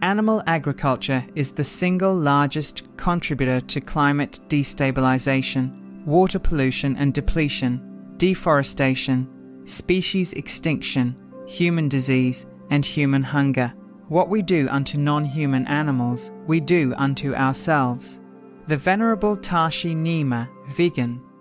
Animal agriculture is the single largest contributor to climate destabilization, water pollution and depletion, deforestation, species extinction, human disease, and human hunger. What we do unto non-human animals, we do unto ourselves. The Venerable Tashi Nyima, vegan,